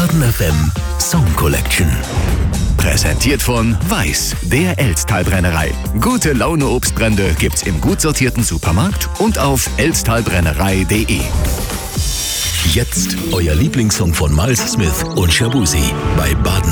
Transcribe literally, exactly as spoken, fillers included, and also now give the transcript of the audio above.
Baden F M Song Collection. Präsentiert von Weiß, der Elztal-Brennerei. Gute Laune Obstbrände gibt's im gut sortierten Supermarkt und auf elztalbrennerei punkt de. Jetzt euer Lieblingssong von Miles Smith und Shabuzi bei Baden